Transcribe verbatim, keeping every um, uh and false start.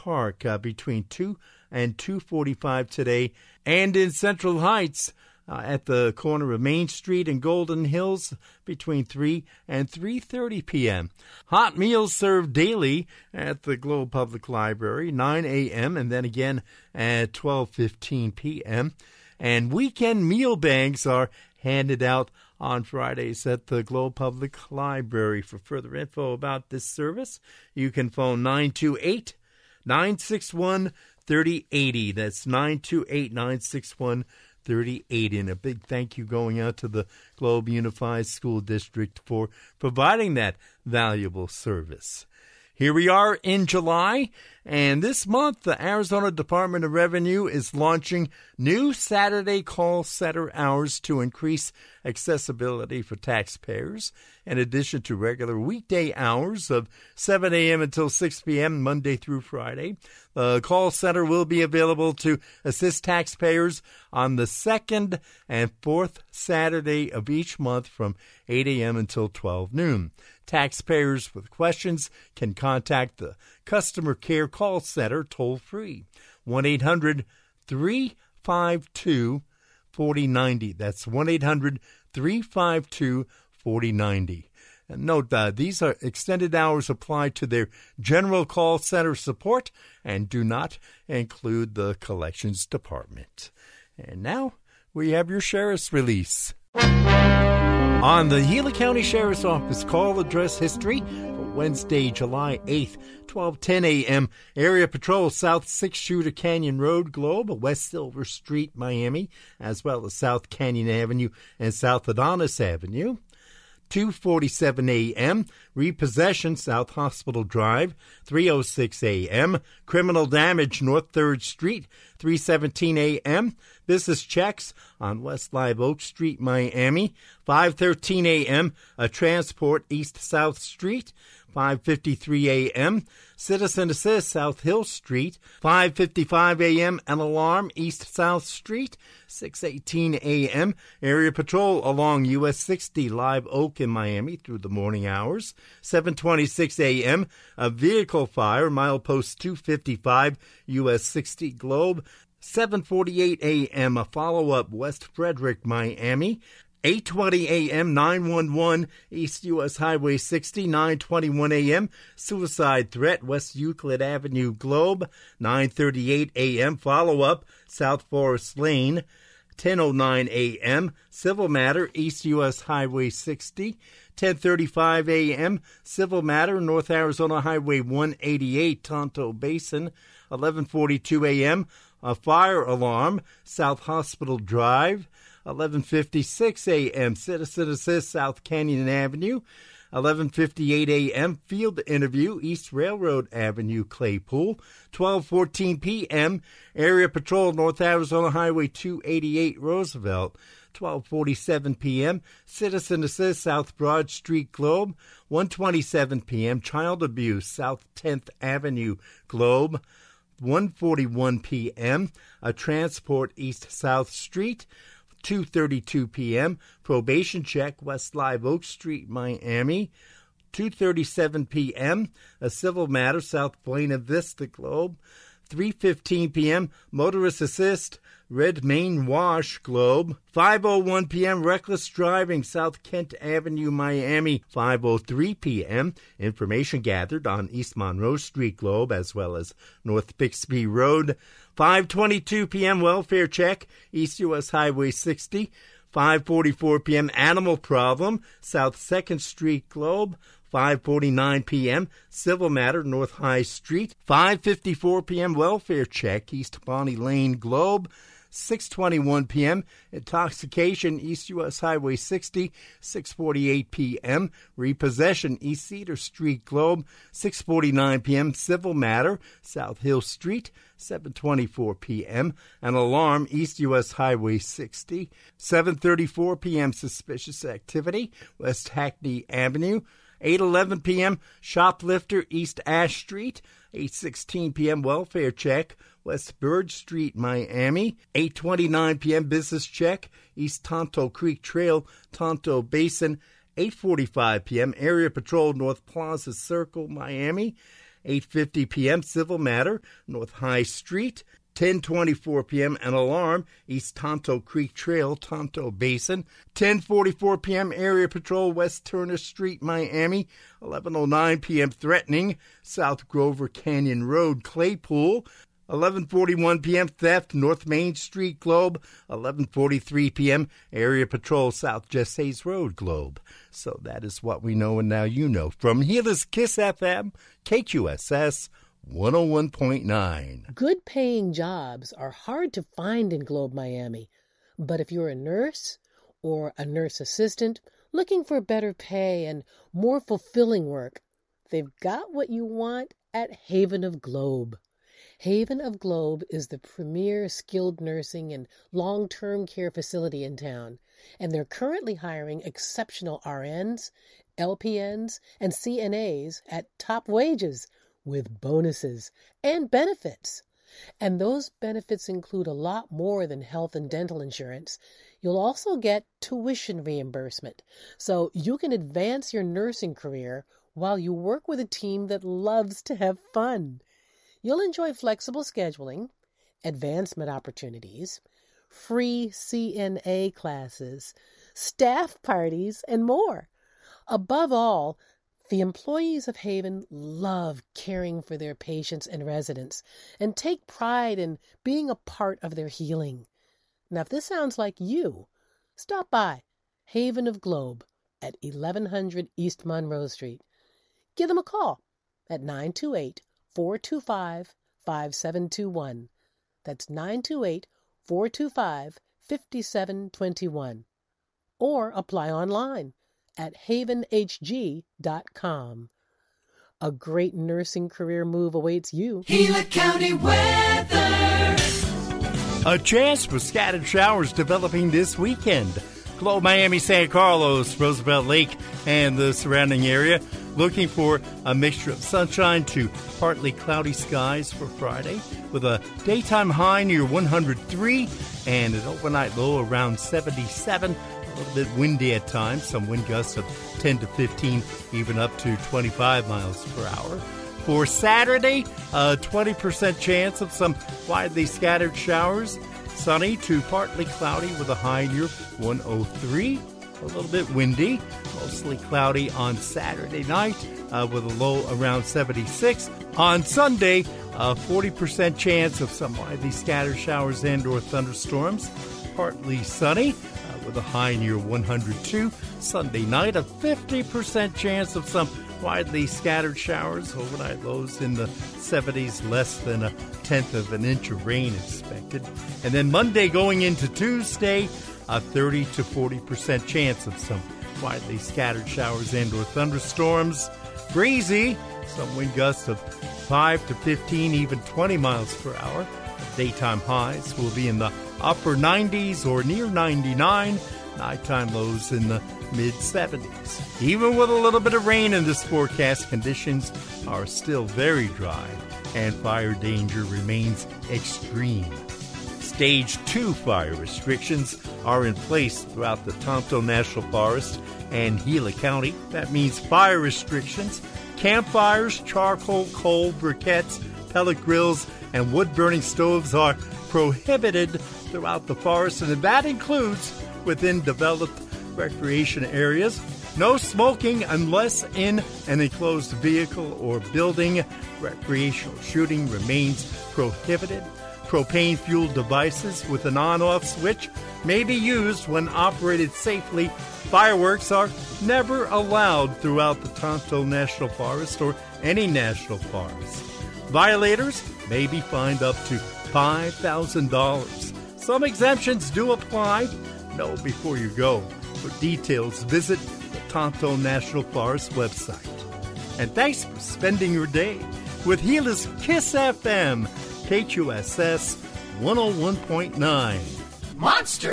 Park uh, between two and two forty-five today. And in Central Heights, Uh, at the corner of Main Street and Golden Hills between three and three thirty p.m. Hot meals served daily at the Globe Public Library, nine a.m. and then again at twelve fifteen p.m. And weekend meal bags are handed out on Fridays at the Globe Public Library. For further info about this service, you can phone nine two eight, nine six one, three oh eight oh. That's nine two eight, nine six one, thirty-eight. And a big thank you going out to the Globe Unified School District for providing that valuable service. Here we are in July, and this month the Arizona Department of Revenue is launching new Saturday call center hours to increase accessibility for taxpayers. In addition to regular weekday hours of seven a.m. until six p.m. Monday through Friday, the call center will be available to assist taxpayers on the second and fourth Saturday of each month from eight a.m. until twelve noon. Taxpayers with questions can contact the Customer Care Call Center toll-free, one eight hundred, three five two, four oh nine oh. That's one eight hundred, three five two, four oh nine oh. And note that these are extended hours applied to their general call center support and do not include the collections department. And now we have your sheriff's release. On the Gila County Sheriff's Office call address history for Wednesday, July eighth, twelve ten a.m. Area Patrol South Six Shooter Canyon Road, Globe, West Silver Street, Miami, as well as South Canyon Avenue and South Adonis Avenue. two forty-seven a.m. Repossession, South Hospital Drive, three oh six a.m. Criminal damage, North third Street, three seventeen a.m. Business checks on West Live Oak Street, Miami, five thirteen a.m. A transport, East South Street, five fifty-three a.m. Citizen Assist, South Hill Street, five fifty-five a.m. An alarm, East South Street, six eighteen a.m. Area Patrol along U S sixty, Live Oak in Miami through the morning hours, seven twenty-six a.m. A vehicle fire, milepost two fifty-five, U S sixty, Globe, seven forty-eight a.m. A follow-up, West Frederick, Miami, eight twenty a.m. nine one one East U S Highway sixty, nine twenty-one a.m. Suicide threat, West Euclid Avenue, Globe, nine thirty-eight a.m. Follow-up, South Forest Lane, ten oh nine a.m. Civil matter, East U S Highway sixty, ten thirty-five a.m. Civil matter, North Arizona Highway one eighty-eight, Tonto Basin, eleven forty-two a.m. A fire alarm, South Hospital Drive, eleven fifty-six a.m. Citizen Assist, South Canyon Avenue, eleven fifty-eight a.m. Field interview, East Railroad Avenue, Claypool, twelve fourteen p.m. Area Patrol, North Arizona Highway two eighty-eight, Roosevelt, twelve forty-seven p.m. Citizen Assist, South Broad Street, Globe, one twenty-seven p.m. Child abuse, South tenth Avenue, Globe, one forty-one p.m. A transport, East South Street, two thirty-two p.m. Probation check, West Live Oak Street, Miami, two thirty-seven p.m. A civil matter, South Buena Vista, Globe, three fifteen p.m. Motorist assist, Red Main Wash, Globe, five oh one p.m. Reckless driving, South Kent Avenue, Miami, five oh three p.m. Information gathered on East Monroe Street, Globe, as well as North Bixby Road, five twenty-two p.m. Welfare check, East U S Highway sixty, five forty-four p.m. Animal problem, South second Street, Globe, five forty-nine p.m. Civil matter, North High Street, five fifty-four p.m. Welfare check, East Bonnie Lane, Globe, six twenty-one p.m. Intoxication, East U S Highway sixty, six forty-eight p.m. Repossession, East Cedar Street, Globe, six forty-nine p.m. Civil matter, South Hill Street, seven twenty-four p.m. An alarm, East U S Highway sixty, seven thirty-four p.m. Suspicious activity, West Hackney Avenue, eight eleven p.m. Shoplifter, East Ash Street, eight sixteen p.m. Welfare check, West Bird Street, Miami, eight twenty-nine p.m. Business check, East Tonto Creek Trail, Tonto Basin, eight forty-five p.m. Area Patrol, North Plaza Circle, Miami, eight fifty p.m. civil matter, North High Street. ten twenty-four p.m. an alarm, East Tonto Creek Trail, Tonto Basin. ten forty-four p.m. area patrol, West Turner Street, Miami. eleven oh nine p.m. threatening, South Grover Canyon Road, Claypool. eleven forty-one p.m. theft, North Main Street, Globe. eleven forty-three p.m. area patrol, South Jesse's Road, Globe. So that is what we know, and now you know. From Gila's Kiss F M, K Q S S one oh one point nine. Good paying jobs are hard to find in Globe, Miami. But if you're a nurse or a nurse assistant looking for better pay and more fulfilling work, they've got what you want at Haven of Globe. Haven of Globe is the premier skilled nursing and long-term care facility in town, and they're currently hiring exceptional R Ns, L P Ns, and C N As at top wages, with bonuses and benefits. And those benefits include a lot more than health and dental insurance. You'll also get tuition reimbursement, so you can advance your nursing career while you work with a team that loves to have fun. You'll enjoy flexible scheduling, advancement opportunities, free C N A classes, staff parties, and more. Above all, the employees of Haven love caring for their patients and residents and take pride in being a part of their healing. Now, if this sounds like you, stop by Haven of Globe at eleven hundred East Monroe Street. Give them a call at nine two eight, four two five, five seven two one. That's nine two eight, four two five, five seven two one. Or apply online at haven h g dot com. A great nursing career move awaits you. Gila County weather. A chance for scattered showers developing this weekend. Globe, Miami, San Carlos, Roosevelt Lake, and the surrounding area. Looking for a mixture of sunshine to partly cloudy skies for Friday, with a daytime high near one hundred three and an overnight low around seventy-seven. A little bit windy at times, some wind gusts of ten to fifteen, even up to twenty-five miles per hour. For Saturday, a twenty percent chance of some widely scattered showers. Sunny to partly cloudy with a high near one oh three. A little bit windy, mostly cloudy on Saturday night uh, with a low around seventy-six. On Sunday, a forty percent chance of some widely scattered showers and or thunderstorms. Partly sunny uh, with a high near one hundred two. Sunday night, a fifty percent chance of some widely scattered showers. Overnight lows in the seventies, less than a tenth of an inch of rain expected. And then Monday going into Tuesday, a thirty to forty percent chance of some widely scattered showers and or thunderstorms. Breezy, some wind gusts of five to fifteen, even twenty miles per hour. Daytime highs will be in the upper nineties or near ninety-nine. Nighttime lows in the mid-seventies. Even with a little bit of rain in this forecast, conditions are still very dry and fire danger remains extreme. Stage two fire restrictions are in place throughout the Tonto National Forest and Gila County. That means fire restrictions, campfires, charcoal, coal, briquettes, pellet grills, and wood-burning stoves are prohibited throughout the forest, and that includes within developed recreation areas. No smoking unless in an enclosed vehicle or building. Recreational shooting remains prohibited. Propane-fueled devices with an on-off switch may be used when operated safely. Fireworks are never allowed throughout the Tonto National Forest or any national forest. Violators may be fined up to five thousand dollars. Some exemptions do apply. Know before you go. For details, visit the Tonto National Forest website. And thanks for spending your day with Gila's Kiss F M, K Q S S one oh one point nine. Monster